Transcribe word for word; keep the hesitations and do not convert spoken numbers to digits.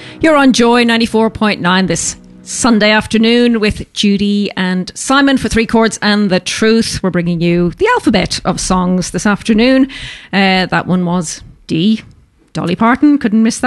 You're on Joy ninety-four point nine this Sunday afternoon with Judy and Simon for Three Chords and the Truth. We're bringing you the alphabet of songs this afternoon. Uh, that one was D. Dolly Parton, couldn't miss that.